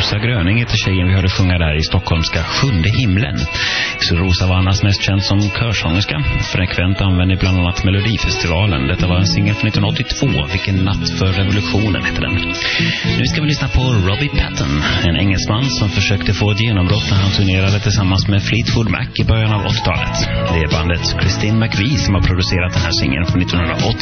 Rosa Gröning heter tjejen vi hörde sjunga där i stockholmska Sjunde himlen. Så Rosa var annars mest känd som körsångerska. Frekvent använd i bland annat Melodifestivalen. Detta var en singel från 1982. Vilken natt för revolutionen heter den. Nu ska vi lyssna på Robbie Patton, en engelsman som försökte få ett genombrott när han turnerade tillsammans med Fleetwood Mac i början av 80-talet. Det är bandet Christine McVie som har producerat den här singeln från 1981.